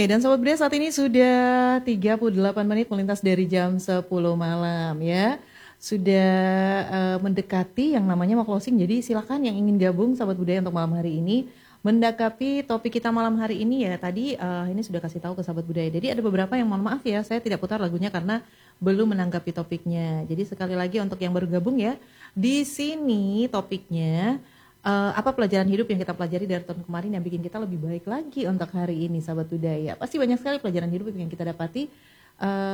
dan Sobat Budaya saat ini sudah 38 menit melintas dari jam 10 malam ya. Sudah mendekati yang namanya mau closing, jadi silakan yang ingin gabung Sobat Budaya untuk malam hari ini. Mendakapi topik kita malam hari ini ya, tadi ini sudah kasih tahu ke Sobat Budaya. Jadi ada beberapa yang mohon maaf ya, saya tidak putar lagunya karena belum menanggapi topiknya. Jadi sekali lagi untuk yang baru gabung ya, di sini topiknya apa pelajaran hidup yang kita pelajari dari tahun kemarin yang bikin kita lebih baik lagi untuk hari ini Sahabat Budaya. Pasti banyak sekali pelajaran hidup yang kita dapati